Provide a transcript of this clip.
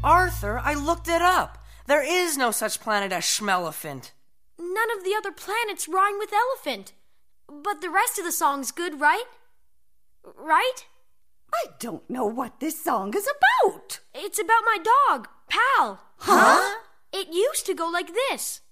Arthur, I looked it up. There is no such planet as Schmelephant. None of the other planets rhyme with elephant. But the rest of the song's good, right? Right? I don't know what this song is about. It's about my dog, Pal. Huh? It used to go like this.